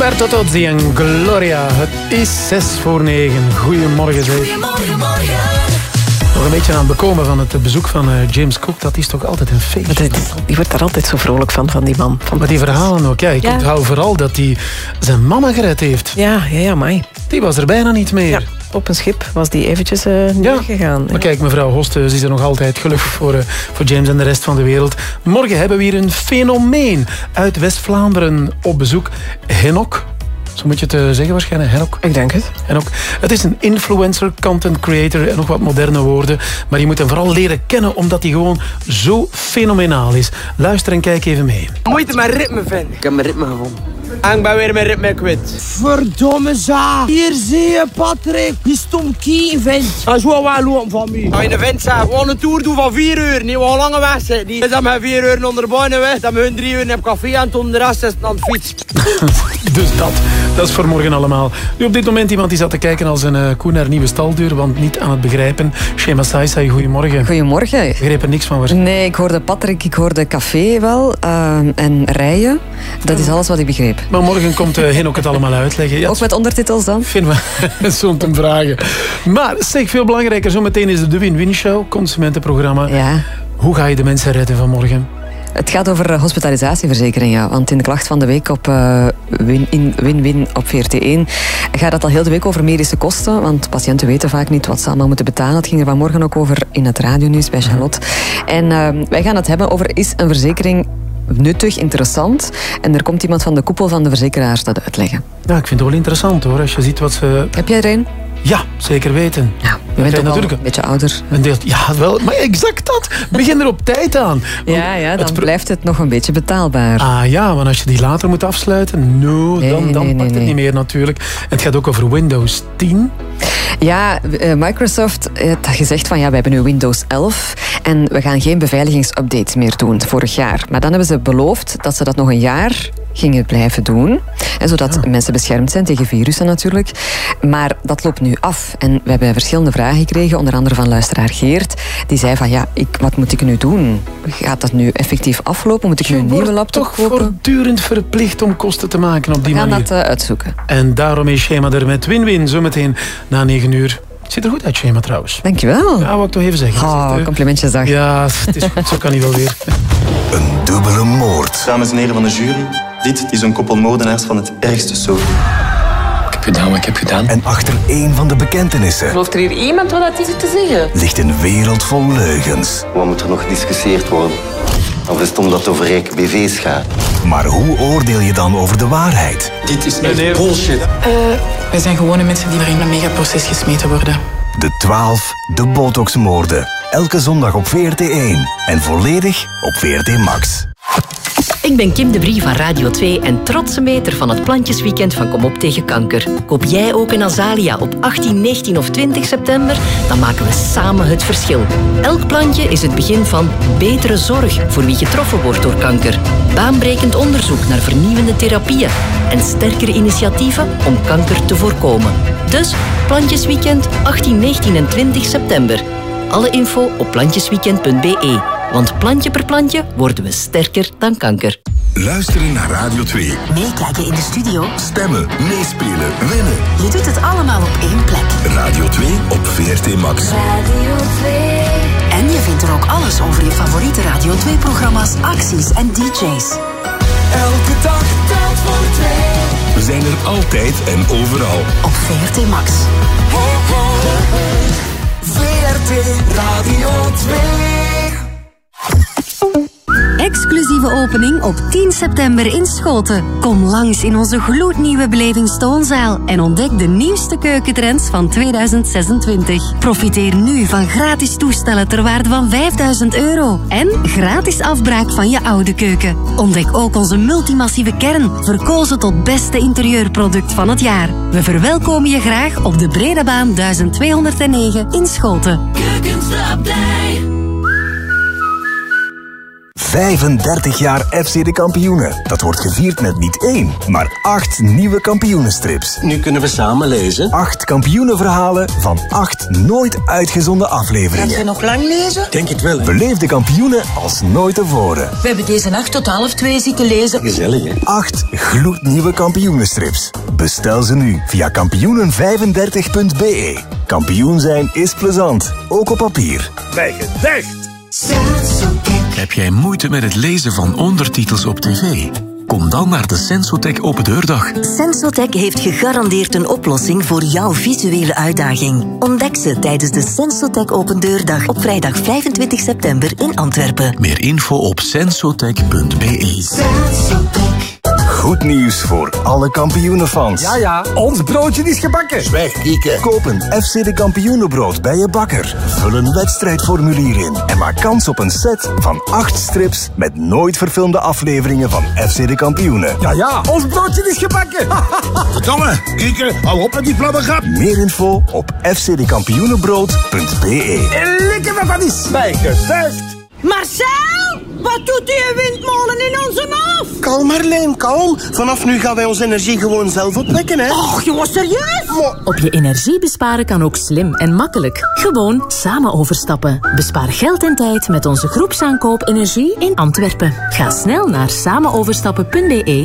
Umberto Tozzi en Gloria. Het is 6:09. Goedemorgen, zeg. Goedemorgen, morgen. Nog een beetje aan het bekomen van het bezoek van James Cook. Dat is toch altijd een feestje. Die wordt daar altijd zo vrolijk van die man. Maar die verhalen ook. Ja, ik onthoud vooral dat hij zijn mama gered heeft. Ja, mai. Die was er bijna niet meer. Ja, op een schip was die eventjes neergegaan. Maar kijk, mevrouw Hosthuis is er nog altijd, gelukkig voor James en de rest van de wereld. Morgen hebben we hier een fenomeen uit West-Vlaanderen op bezoek. Henok. Zo moet je het zeggen waarschijnlijk, Henok. Ik denk het. Henok. Het is een influencer, content creator en nog wat moderne woorden. Maar je moet hem vooral leren kennen omdat hij gewoon zo fenomenaal is. Luister en kijk even mee. Moeite mijn ritme vinden. Ik heb mijn ritme gevonden. En ik ben weer mijn ritme kwijt. Verdomme za. Hier zie je Patrick. Die stom kie vindt. Dat is wel lopen van mij. Als je een vent zegt, we gaan een tour doen van 4 uur. Niet wel lange weg zijn. Die is dan met 4 uur onder de benen weg. Dan hebben we 3 uur in het café en toen de rest is aan de fiets. Dus dat is voor morgen allemaal. Nu op dit moment iemand die zat te kijken als een koe naar een nieuwe staldeur, want niet aan het begrijpen. Shema Saisai, goedemorgen. Goedemorgen. Ik begreep er niks van waarschijnlijk. Nee, ik hoorde Patrick, ik hoorde café wel en rijden. Dat is alles wat ik begreep. Maar morgen komt Henok het allemaal uitleggen. Ja, ook met ondertitels dan? Vinden we zo'n te vragen. Maar zeg, veel belangrijker, zometeen is het de Win-Win Show, consumentenprogramma. Ja. Hoe ga je de mensen redden vanmorgen? Het gaat over hospitalisatieverzekering, ja. Want in de klacht van de week op Win-Win op VRT1 gaat het al heel de week over medische kosten. Want patiënten weten vaak niet wat ze allemaal moeten betalen. Het ging er vanmorgen ook over in het radionieuws bij Charlotte. En wij gaan het hebben over, is een verzekering nuttig, interessant? En er komt iemand van de koepel van de verzekeraars dat uitleggen. Ja, ik vind het wel interessant hoor, als je ziet wat ze... Heb jij er een? Ja, zeker weten. Ja, je bent natuurlijk een beetje ouder. Ja, wel, maar exact dat. Begin er op tijd aan. Ja, dan blijft het nog een beetje betaalbaar. Ah ja, want als je die later moet afsluiten, dan pakt het niet meer natuurlijk. En het gaat ook over Windows 10. Ja, Microsoft heeft gezegd van ja, we hebben nu Windows 11 en we gaan geen beveiligingsupdates meer doen vorig jaar. Maar dan hebben ze beloofd dat ze dat nog een jaar gingen blijven doen. En zodat mensen beschermd zijn tegen virussen natuurlijk. Maar dat loopt nu af. En we hebben verschillende vragen gekregen, onder andere van luisteraar Geert. Die zei van ja, wat moet ik nu doen? Gaat dat nu effectief aflopen? Moet ik nu een nieuwe laptop kopen? Je wordt toch voortdurend verplicht om kosten te maken op die manier. We gaan dat uitzoeken. En daarom is Shema er met Win-Win zometeen na 9 uur. Het ziet er goed uit, Shema, trouwens. Dankjewel. Ja, wou ik toch even zeggen. Complimentjes, dag. Ja, het is goed, zo kan hij wel weer. Een dubbele moord. Dames en heren van de jury, dit is een koppel moordenaars van het ergste soort. Ik heb gedaan wat ik heb gedaan. En achter één van de bekentenissen... Gelooft er hier iemand wat hij zit te zeggen? ...ligt een wereld vol leugens. Wat moet er nog gediscussieerd worden? Of is het omdat het over rijke BV's gaat? Maar hoe oordeel je dan over de waarheid? Dit is echt bullshit. Wij zijn gewone mensen die er in een megaproces gesmeten worden. De 12, de Botox-moorden. Elke zondag op VRT1. En volledig op VRT Max. Ik ben Kim de Brie van Radio 2 en trotse meter van het Plantjesweekend van Kom op tegen kanker. Koop jij ook een Azalia op 18, 19 of 20 september? Dan maken we samen het verschil. Elk plantje is het begin van betere zorg voor wie getroffen wordt door kanker. Baanbrekend onderzoek naar vernieuwende therapieën. En sterkere initiatieven om kanker te voorkomen. Dus Plantjesweekend 18, 19 en 20 september. Alle info op plantjesweekend.be. Want plantje per plantje worden we sterker dan kanker. Luisteren naar Radio 2. Meekijken in de studio. Stemmen, meespelen, winnen. Je doet het allemaal op één plek. Radio 2 op VRT Max. Radio 2. En je vindt er ook alles over je favoriete Radio 2-programma's, acties en DJ's. Elke dag telt voor 2. We zijn er altijd en overal. Op VRT Max. VRT Radio 2. Exclusieve opening op 10 september in Schoten. Kom langs in onze gloednieuwe Belevingstoonzaal en ontdek de nieuwste keukentrends van 2026. Profiteer nu van gratis toestellen ter waarde van €5.000 en gratis afbraak van je oude keuken. Ontdek ook onze multimassieve kern, verkozen tot beste interieurproduct van het jaar. We verwelkomen je graag op de Bredabaan 1209 in Schoten. Keukenslabdij. 35 jaar FC de Kampioenen. Dat wordt gevierd met niet 1, maar 8 nieuwe kampioenenstrips. Nu kunnen we samen lezen. 8 kampioenenverhalen van 8 nooit uitgezonden afleveringen. Gaat je nog lang lezen? Denk het wel. Beleef de kampioenen als nooit tevoren. We hebben deze nacht tot 1:30 zitten lezen. Gezellig, hè? 8 gloednieuwe kampioenenstrips. Bestel ze nu via kampioenen35.be. Kampioen zijn is plezant, ook op papier. Bij gedacht. Heb jij moeite met het lezen van ondertitels op tv? Kom dan naar de Sensotec Open Deurdag. Sensotec heeft gegarandeerd een oplossing voor jouw visuele uitdaging. Ontdek ze tijdens de Sensotec Open Deurdag op vrijdag 25 september in Antwerpen. Meer info op sensotec.be. Goed nieuws voor alle kampioenenfans. Ja, ons broodje is gebakken. Zwijg, Kieke. Koop een FC de Kampioenenbrood bij je bakker. Vul een wedstrijdformulier in en maak kans op een set van 8 strips met nooit verfilmde afleveringen van FC de Kampioenen. Ja, ons broodje is gebakken. Verdomme, Kieke, hou op met die flabbergap. Meer info op fcdekampioenenbrood.be. Lekker wat dat is. Bij gedacht. Marcel, wat doet die windmolen in onze hof? Kalm Marleen, kalm. Vanaf nu gaan wij onze energie gewoon zelf opwekken, hè. Och, jongen, serieus? Op je energie besparen kan ook slim en makkelijk. Gewoon samen overstappen. Bespaar geld en tijd met onze groepsaankoop energie in Antwerpen. Ga snel naar samenoverstappen.be.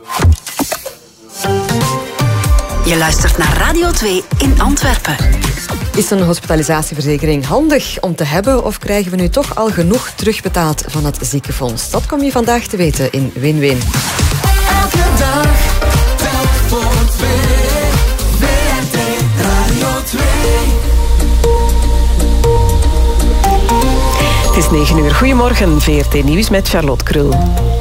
Je luistert naar Radio 2 in Antwerpen. Is een hospitalisatieverzekering handig om te hebben of krijgen we nu toch al genoeg terugbetaald van het ziekenfonds? Dat kom je vandaag te weten in Win-Win. Elke dag, telk voor 2. WRT Radio 2. Het is 9 uur. Goedemorgen, VRT Nieuws met Charlotte Krul.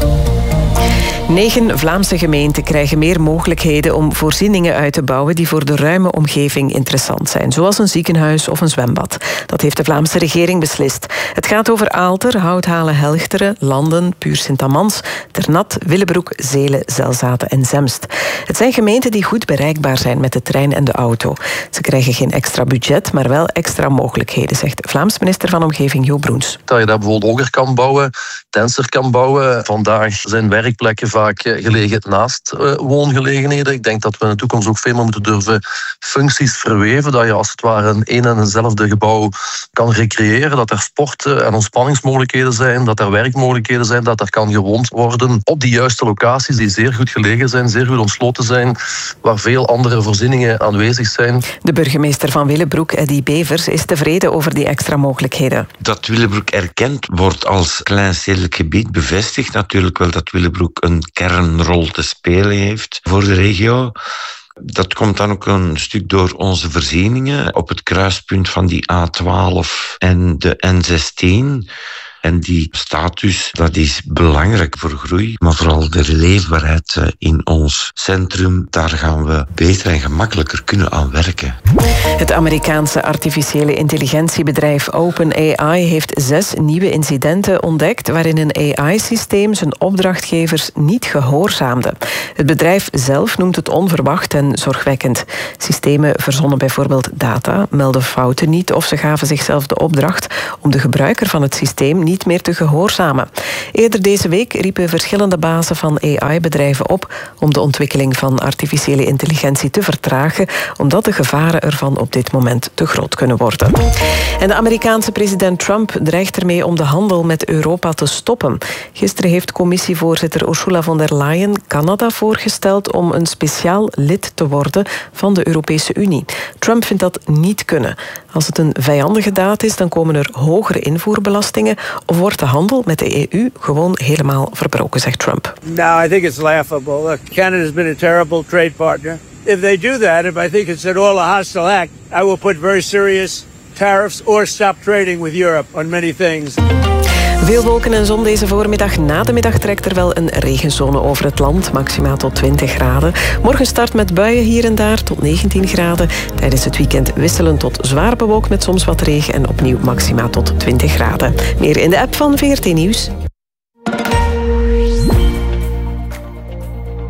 9 Vlaamse gemeenten krijgen meer mogelijkheden om voorzieningen uit te bouwen die voor de ruime omgeving interessant zijn, zoals een ziekenhuis of een zwembad. Dat heeft de Vlaamse regering beslist. Het gaat over Aalter, Houthalen, Helchteren, Landen, Puur Sint-Amans, Ternat, Willebroek, Zelen, Zelzaten en Zemst. Het zijn gemeenten die goed bereikbaar zijn met de trein en de auto. Ze krijgen geen extra budget, maar wel extra mogelijkheden, zegt Vlaams minister van Omgeving Jo Broens. Dat je daar bijvoorbeeld hoger kan bouwen, denser kan bouwen. Vandaag zijn werkplekken vaak gelegen naast woongelegenheden. Ik denk dat we in de toekomst ook veel meer moeten durven functies verweven, dat je als het ware een en eenzelfde gebouw kan recreëren, dat er sport- en ontspanningsmogelijkheden zijn, dat er werkmogelijkheden zijn, dat er kan gewoond worden op die juiste locaties die zeer goed gelegen zijn, zeer goed omsloten zijn, waar veel andere voorzieningen aanwezig zijn. De burgemeester van Willebroek, Eddy Bevers, is tevreden over die extra mogelijkheden. Dat Willebroek erkend wordt als kleinstedelijk gebied bevestigt natuurlijk wel dat Willebroek een kernrol te spelen heeft voor de regio. Dat komt dan ook een stuk door onze voorzieningen op het kruispunt van die A12 en de N16. En die status, dat is belangrijk voor groei, maar vooral de leefbaarheid in ons centrum, daar gaan we beter en gemakkelijker kunnen aan werken. Het Amerikaanse artificiële intelligentiebedrijf OpenAI heeft 6 nieuwe incidenten ontdekt waarin een AI-systeem zijn opdrachtgevers niet gehoorzaamde. Het bedrijf zelf noemt het onverwacht en zorgwekkend. Systemen verzonnen bijvoorbeeld data, melden fouten niet of ze gaven zichzelf de opdracht om de gebruiker van het systeem niet meer te gehoorzamen. Eerder deze week riepen verschillende bazen van AI-bedrijven op om de ontwikkeling van artificiële intelligentie te vertragen, omdat de gevaren ervan op dit moment te groot kunnen worden. En de Amerikaanse president Trump dreigt ermee om de handel met Europa te stoppen. Gisteren heeft commissievoorzitter Ursula von der Leyen Canada voorgesteld om een speciaal lid te worden van de Europese Unie. Trump vindt dat niet kunnen. Als het een vijandige daad is, dan komen er hogere invoerbelastingen of wordt de handel met de EU gewoon helemaal verbroken, zegt Trump. No, I think it's laughable. Look, Canada's been a terrible trade partner. If they do that, if I think it's at all a hostile act, I will put very serious tariffs or stop trading with Europe on many things. Veel wolken en zon deze voormiddag. Na de middag trekt er wel een regenzone over het land, maximaal tot 20 graden. Morgen start met buien hier en daar tot 19 graden. Tijdens het weekend wisselen tot zwaar bewolkt met soms wat regen en opnieuw maximaal tot 20 graden. Meer in de app van VRT Nieuws.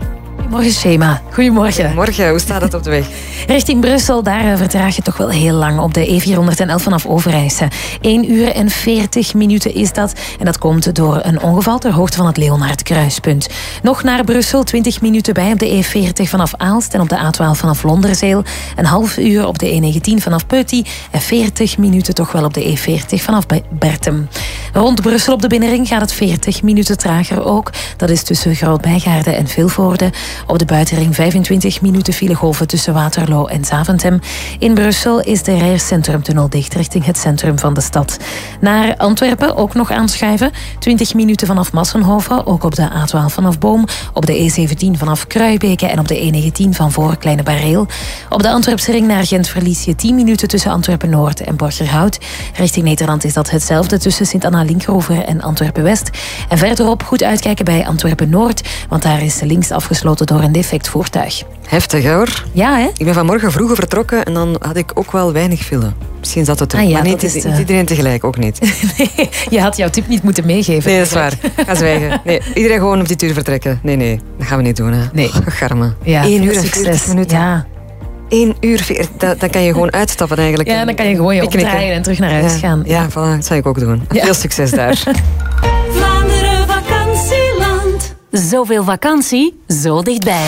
Goedemorgen, Shema. Goedemorgen. Morgen, hoe staat het op de weg? Richting Brussel, daar vertraag je toch wel heel lang op de E411 vanaf Overijse. 1 uur en 40 minuten is dat. En dat komt door een ongeval ter hoogte van het Leonhard-kruispunt. Nog naar Brussel, 20 minuten bij op de E40 vanaf Aalst en op de A12 vanaf Londerzeel. Een half uur op de E19 vanaf Peuty en 40 minuten toch wel op de E40 vanaf Bertem. Rond Brussel op de binnenring gaat het 40 minuten trager ook. Dat is tussen Groot-Bijgaarde en Vilvoorde. Op de buitenring 25 minuten filegolven tussen Waterloo en Zaventem. In Brussel is de Rijers-Centrumtunnel dicht richting het centrum van de stad. Naar Antwerpen ook nog aanschuiven. 20 minuten vanaf Massenhoven, ook op de A12 vanaf Boom. Op de E17 vanaf Kruibeke en op de E19 van voor Kleine Bareel. Op de Antwerpse ring naar Gent verlies je 10 minuten tussen Antwerpen-Noord en Borgerhout. Richting Nederland is dat hetzelfde tussen Sint-Anna-Linkhoven en Antwerpen-West. En verderop goed uitkijken bij Antwerpen-Noord, want daar is links afgesloten door een defect voertuig. Heftig hoor. Ja, hè? Ik ben vanmorgen vroeg vertrokken en dan had ik ook wel weinig file. Misschien zat het er, ja, maar niet iedereen tegelijk, ook niet. Nee, je had jouw tip niet moeten meegeven. Nee, dat is waar. Ga zwijgen. Nee, iedereen gewoon op die uur vertrekken. Nee, dat gaan we niet doen. Hè. Nee. Garme. Ja, 1 uur en 40 minuten. Ja. 1 uur 40, dan kan je gewoon uitstappen eigenlijk. Ja, dan kan je gewoon je opdraaien en terug naar huis gaan. Ja, voilà, dat zou ik ook doen. Ja. Veel succes daar. Vlaanderen vakantieland. Zoveel vakantie, zo dichtbij.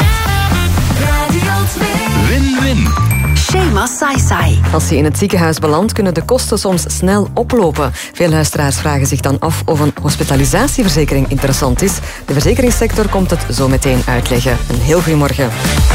Win-win. Shema Sai. Als je in het ziekenhuis belandt, kunnen de kosten soms snel oplopen. Veel luisteraars vragen zich dan af of een hospitalisatieverzekering interessant is. De verzekeringssector komt het zo meteen uitleggen. Een heel goedemorgen.